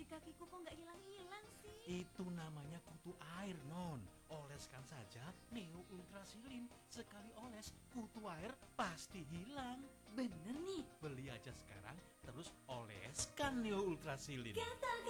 dari kakiku kok nggak hilang-hilang sih? Itu namanya kutu air, Non. Oleskan saja Neo Ultrasilin. Sekali oles, kutu air pasti hilang. Bener nih. Beli aja sekarang, terus oleskan Neo Ultrasilin. Gatal